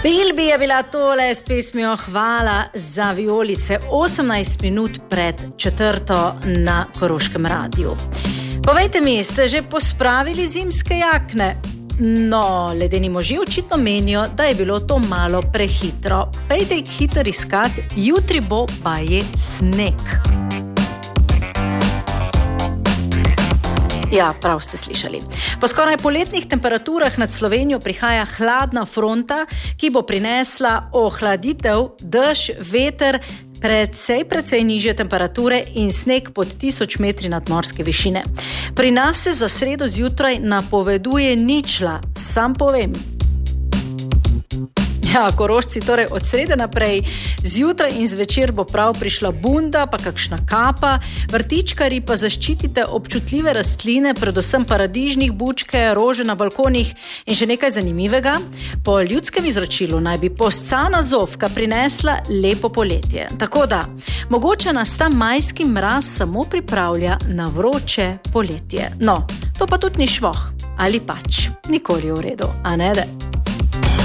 Bilbi je bila tole s pesmijo Hvala za vijolice 18 minut pred 4. na Koroškem radiju. Povejte mi, ste že pospravili zimske jakne? No, ledeni možje očitno menijo, da je bilo to malo prehitro. Pejte jih hitro iskat, jutri bo pa je sneg. Ja, prav ste slišali. Po skoraj poletnih temperaturah nad Slovenijo prihaja hladna fronta, ki bo prinesla ohladitev, dež, veter, precej nižje temperature in sneg pod 1000 metri nadmorske višine. Pri nas se za sredo zjutraj napoveduje ničla, sam povem. Ja, Korošci torej od srede naprej, zjutraj in zvečer bo prav prišla bunda, pa kakšna kapa, vrtičkari pa zaščitite občutljive rastline, predvsem paradižnik, bučke, rože na balkonih in še nekaj zanimivega. Po ljudskem izročilu naj bi poscana zofka prinesla lepo poletje. Tako da, mogoče nas ta majski mraz samo pripravlja na vroče poletje. No, to pa tudi ni švoh, ali pač nikoli v redu, a ne da?